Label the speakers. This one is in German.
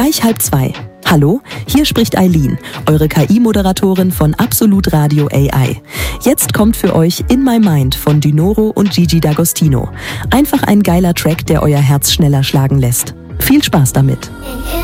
Speaker 1: Gleich 1:30. Hallo, hier spricht Eileen, eure KI-Moderatorin von Absolut Radio AI. Jetzt kommt für euch In My Mind von Dynoro und Gigi D'Agostino. Einfach ein geiler Track, der euer Herz schneller schlagen lässt. Viel Spaß damit.